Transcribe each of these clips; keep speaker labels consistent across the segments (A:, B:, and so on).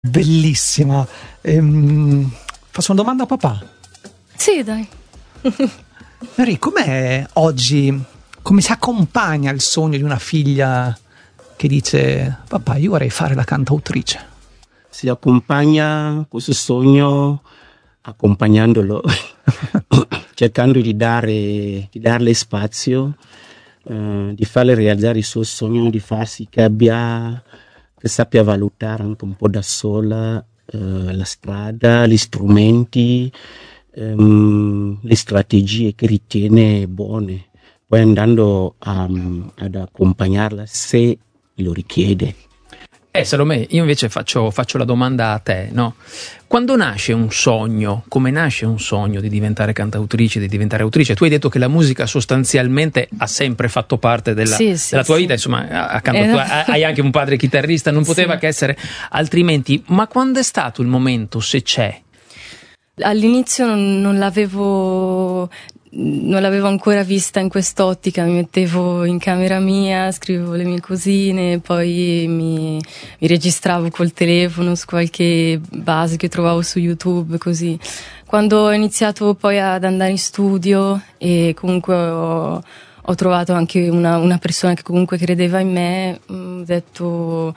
A: Bellissima. Faccio una domanda a papà.
B: Sì, dai.
A: Mary, com'è oggi, come si accompagna il sogno di una figlia che dice: papà, io vorrei fare la cantautrice?
C: Si accompagna questo sogno accompagnandolo, cercando di darle spazio, di farle realizzare il suo sogno, di far sì che sappia valutare anche un po' da sola la strada, gli strumenti, le strategie che ritiene buone, poi andando ad accompagnarla se lo richiede.
D: Salome, io invece faccio la domanda a te, no? Quando nasce un sogno, come nasce un sogno di diventare cantautrice, di diventare autrice? Tu hai detto che la musica sostanzialmente ha sempre fatto parte della tua vita, insomma, accanto a tu hai anche un padre chitarrista, non poteva che essere altrimenti, ma quando è stato il momento, se c'è?
B: All'inizio non l'avevo ancora vista in quest'ottica, mi mettevo in camera mia, scrivevo le mie cosine, poi mi registravo col telefono su qualche base che trovavo su YouTube, così. Quando ho iniziato poi ad andare in studio e comunque ho trovato anche una persona che comunque credeva in me, ho detto: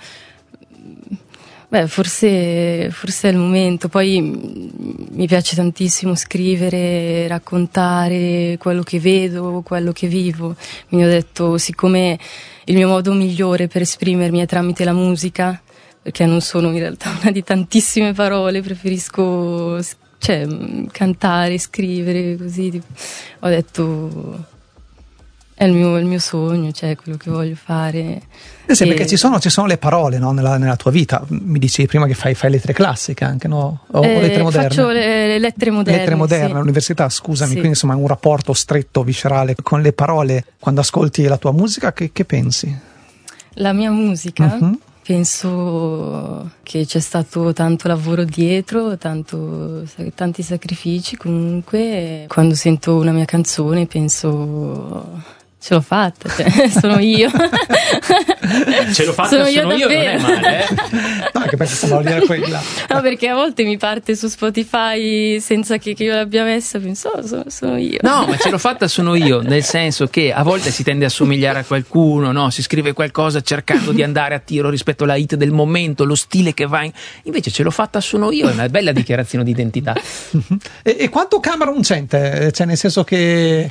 B: forse è il momento. Poi mi piace tantissimo scrivere, raccontare quello che vedo, quello che vivo. Quindi ho detto, siccome il mio modo migliore per esprimermi è tramite la musica, perché non sono in realtà una di tantissime parole, preferisco cantare, scrivere, così. Ho detto: è il mio sogno, quello che voglio fare.
A: Sì, perché ci sono le parole, no, nella tua vita. Mi dicevi prima che fai lettere classiche anche, no? O lettere moderne?
B: Faccio le lettere moderne.
A: Lettere moderne,
B: sì.
A: All'università, scusami,
B: Sì.
A: quindi insomma un rapporto stretto, viscerale con le parole. Quando ascolti la tua musica, che pensi?
B: La mia musica? Penso che c'è stato tanto lavoro dietro, tanti sacrifici comunque. Quando sento una mia canzone penso: ce l'ho fatta, sono io.
D: Ce l'ho fatta, sono io, non è male,
A: No, che penso stavo a dire quella.
B: No, perché a volte mi parte su Spotify senza che io l'abbia messa, penso: sono io.
D: No, ma ce l'ho fatta, sono io, nel senso che a volte si tende a somigliare a qualcuno, no? Si scrive qualcosa cercando di andare a tiro rispetto alla hit del momento, lo stile che va invece ce l'ho fatta, sono io, è una bella dichiarazione di identità.
A: E quanto Cameron sente? Cioè, nel senso che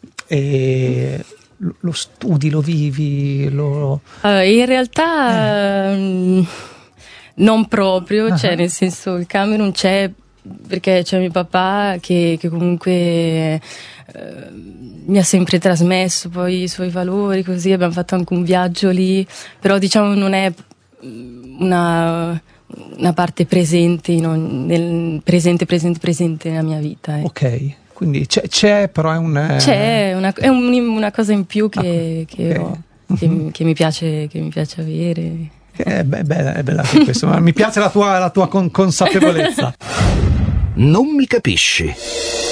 A: lo studi, lo vivi,
B: in realtà non proprio, nel senso, il Camerun c'è perché c'è mio papà che comunque mi ha sempre trasmesso poi i suoi valori, così abbiamo fatto anche un viaggio lì, però diciamo non è una parte presente, nel presente nella mia etta.
A: Ok. Quindi c'è però è
B: una cosa in più che ho, che mi piace avere.
A: È bella anche questo, ma mi piace la tua consapevolezza.
E: Non mi capisci.